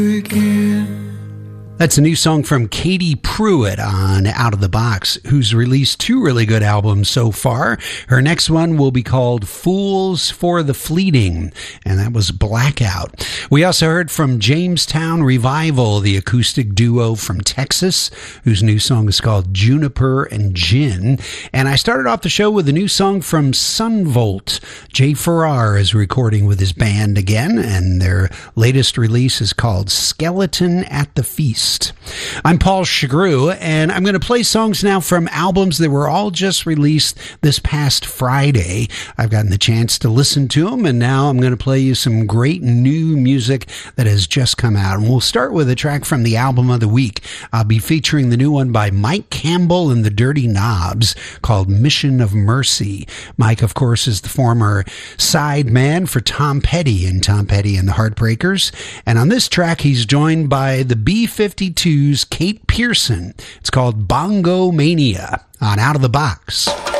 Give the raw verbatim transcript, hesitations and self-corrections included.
That's a new song from Katie Pruitt on Out of the Box, who's released two really good albums so far. Her next one will be called Fools for the Fleeting, and that was Blackout. We also heard from Jamestown Revival, the acoustic duo from Texas, whose new song is called Juniper and Gin. And I started off the show with a new song from Sunvolt. Jay Farrar is recording with his band again, and their latest release is called Skeleton at the Feast. I'm Paul Chagru, and I'm going to play songs now from albums that were all just released this past Friday. I've gotten the chance to listen to them, and now I'm going to play you some great new music that has just come out. And we'll start with a track from the album of the week. I'll be featuring the new one by Mike Campbell and the Dirty Knobs called Mission of Mercy. Mike, of course, is the former side man for Tom Petty in Tom Petty and the Heartbreakers. And on this track, he's joined by the B fifty-two's Kate Pearson. It's called Bongo Mania on Out of the Box.